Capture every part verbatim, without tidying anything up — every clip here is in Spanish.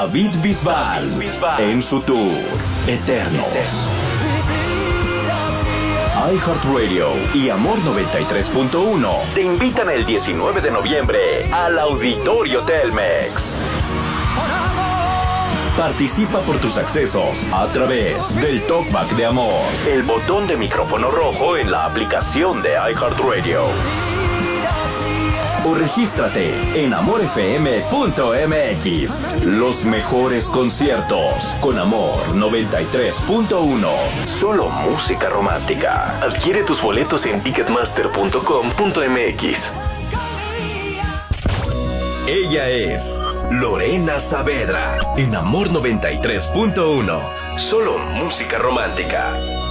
David Bisbal, David Bisbal en su tour Eternos. iHeartRadio y Amor noventa y tres punto uno te invitan el diecinueve de noviembre al Auditorio Telmex. Participa por tus accesos a través del Talkback de Amor, el botón de micrófono rojo en la aplicación de iHeartRadio. O regístrate en amor f m punto m x. Los mejores conciertos con Amor noventa y tres punto uno. Solo música romántica. Adquiere tus boletos en ticketmaster punto com punto m x. Ella es Lorena Saavedra en Amor noventa y tres punto uno. Solo música romántica.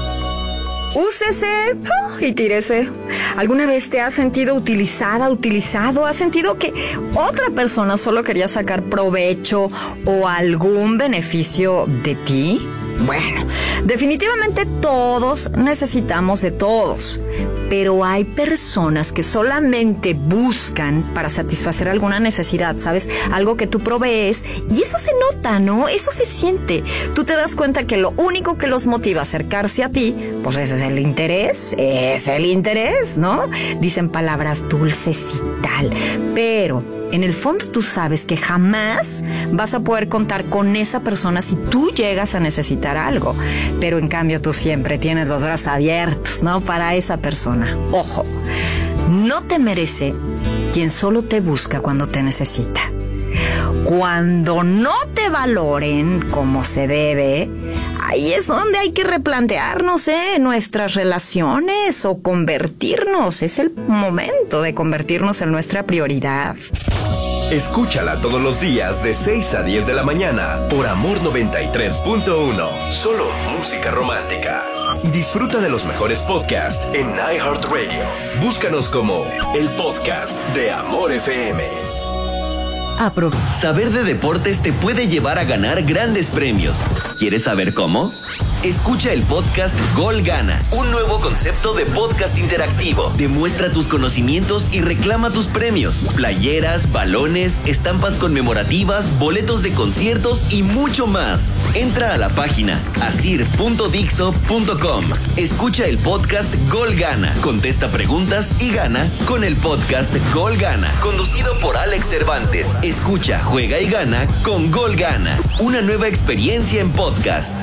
Úsese y tírese. ¿Alguna vez te has sentido utilizada, utilizado? ¿Has sentido que otra persona solo quería sacar provecho o algún beneficio de ti? Bueno, definitivamente todos necesitamos de todos, pero hay personas que solamente buscan para satisfacer alguna necesidad, ¿sabes? Algo que tú provees, y eso se nota, ¿no? Eso se siente. Tú te das cuenta que lo único que los motiva a acercarse a ti, pues ese es el interés, es el interés, ¿no? Dicen palabras dulces y tal, pero en el fondo tú sabes que jamás vas a poder contar con esa persona si tú llegas a necesitar algo. Pero en cambio tú siempre tienes los brazos abiertos, ¿no? Para esa persona. Ojo, no te merece quien solo te busca cuando te necesita. Cuando no te valoren como se debe, ahí es donde hay que replantearnos, ¿eh? Nuestras relaciones o convertirnos. Es el momento de convertirnos en nuestra prioridad. Escúchala todos los días de seis a diez de la mañana por Amor noventa y tres punto uno. Solo música romántica. Y disfruta de los mejores podcasts en iHeartRadio. Búscanos como el podcast de Amor F M. Apro. Saber de deportes te puede llevar a ganar grandes premios. ¿Quieres saber cómo? Escucha el podcast Gol Gana, un nuevo concepto de podcast interactivo. Demuestra tus conocimientos y reclama tus premios. Playeras, balones, estampas conmemorativas, boletos de conciertos y mucho más. Entra a la página asir punto dixo punto com. Escucha el podcast Gol Gana. Contesta preguntas y gana con el podcast Gol Gana. Conducido por Alex Cervantes. Escucha, juega y gana con Gol Gana. Una nueva experiencia en podcast.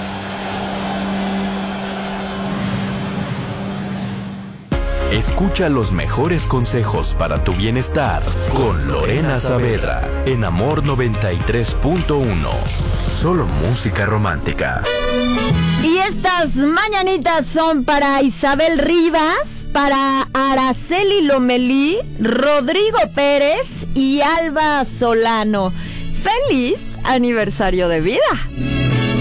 Escucha los mejores consejos para tu bienestar con Lorena Saavedra en Amor noventa y tres punto uno. Solo música romántica. Y estas mañanitas son para Isabel Rivas, para Araceli Lomelí, Rodrigo Pérez y Alba Solano. ¡Feliz aniversario de vida!